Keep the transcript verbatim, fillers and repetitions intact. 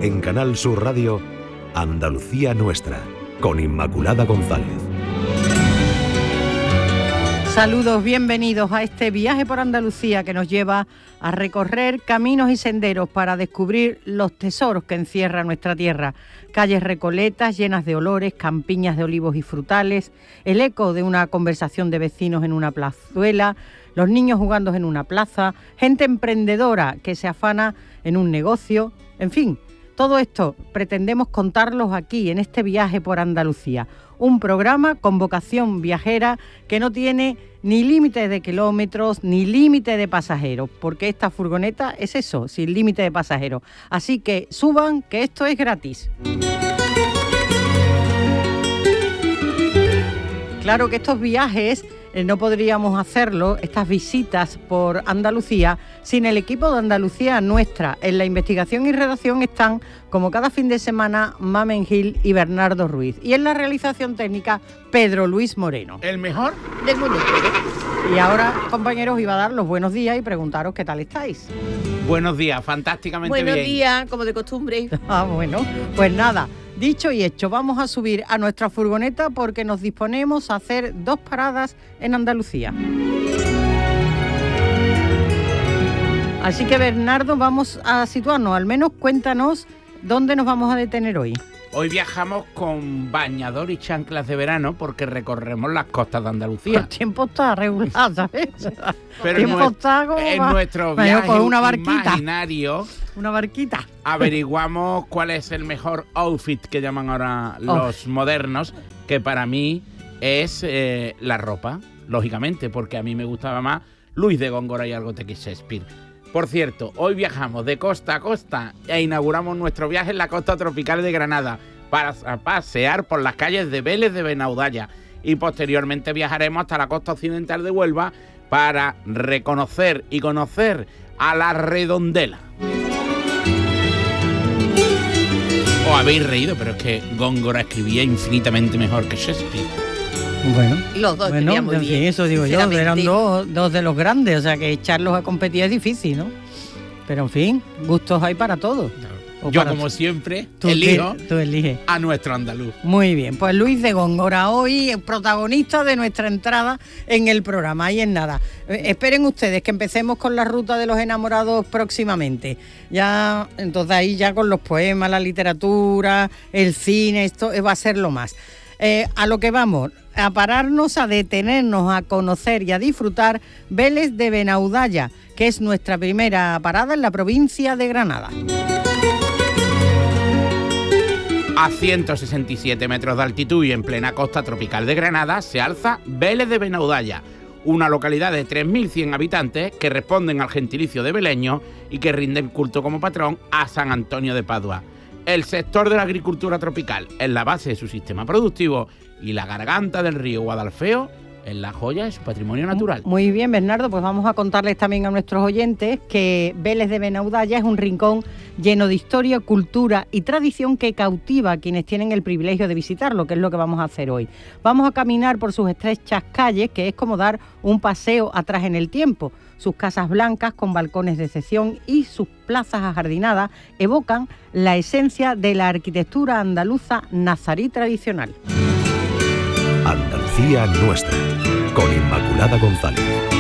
En Canal Sur Radio, Andalucía Nuestra, con Inmaculada González. Saludos, bienvenidos a este viaje por Andalucía que nos lleva a recorrer caminos y senderos para descubrir los tesoros que encierra nuestra tierra. Calles recoletas llenas de olores, campiñas de olivos y frutales, el eco de una conversación de vecinos en una plazuela, los niños jugando en una plaza, gente emprendedora que se afana en un negocio, en fin. Todo esto pretendemos contarlos aquí, en este viaje por Andalucía. Un programa con vocación viajera que no tiene ni límite de kilómetros ni límite de pasajeros, porque esta furgoneta es eso, sin límite de pasajeros. Así que suban, que esto es gratis. Claro que estos viajes eh, no podríamos hacerlo, estas visitas por Andalucía, sin el equipo de Andalucía Nuestra. En la investigación y redacción están, como cada fin de semana, Mamen Gil y Bernardo Ruiz. Y en la realización técnica, Pedro Luis Moreno. El mejor del mundo. Y ahora, compañeros, iba a dar los buenos días y preguntaros qué tal estáis. Buenos días, fantásticamente Buenos bien. Buenos días, como de costumbre. Ah, bueno, pues nada. Dicho y hecho, vamos a subir a nuestra furgoneta porque nos disponemos a hacer dos paradas en Andalucía. Así que, Bernardo, vamos a situarnos, al menos cuéntanos dónde nos vamos a detener hoy. Hoy viajamos con bañador y chanclas de verano porque recorremos las costas de Andalucía. El tiempo está regular, ¿sabes? Pero el tiempo en, está como en va. nuestro Bueno, viaje con una barquita. imaginario Una barquita. averiguamos cuál es el mejor outfit que llaman ahora los oh. modernos, que para mí es eh, la ropa, lógicamente, porque a mí me gustaba más Luis de Góngora y algo de Shakespeare. Por cierto, hoy viajamos de costa a costa e inauguramos nuestro viaje en la costa tropical de Granada para pasear por las calles de Vélez de Benaudalla y posteriormente viajaremos hasta la costa occidental de Huelva para reconocer y conocer a la Redondela. Os habéis reído, pero es que Góngora escribía infinitamente mejor que Shakespeare. Bueno, los dos bueno, muy bien, eso digo yo, eran dos, dos de los grandes, o sea que echarlos a competir es difícil, ¿no? Pero en fin, gustos hay para todos. No. Yo, como siempre, tú elijo tú eliges. a nuestro andaluz. Muy bien, pues Luis de Góngora, hoy el protagonista de nuestra entrada en el programa. Ahí en nada. Eh, esperen ustedes que empecemos con la ruta de los enamorados próximamente. Ya, entonces ahí ya con los poemas, la literatura, el cine, esto va a ser lo más. Eh, a lo que vamos, a pararnos, a detenernos, a conocer y a disfrutar Vélez de Benaudalla, que es nuestra primera parada en la provincia de Granada. A ciento sesenta y siete metros de altitud y en plena costa tropical de Granada se alza Vélez de Benaudalla, una localidad de tres mil cien habitantes que responden al gentilicio de beleño y que rinden culto como patrón a San Antonio de Padua. El sector de la agricultura tropical es la base de su sistema productivo y la garganta del río Guadalfeo es la joya de su patrimonio natural. Muy bien, Bernardo, pues vamos a contarles también a nuestros oyentes que Vélez de Benaudalla es un rincón lleno de historia, cultura y tradición que cautiva a quienes tienen el privilegio de visitarlo, que es lo que vamos a hacer hoy. Vamos a caminar por sus estrechas calles, que es como dar un paseo atrás en el tiempo. Sus casas blancas con balcones de excepción y sus plazas ajardinadas evocan la esencia de la arquitectura andaluza nazarí tradicional. Andalucía Nuestra, con Inmaculada González.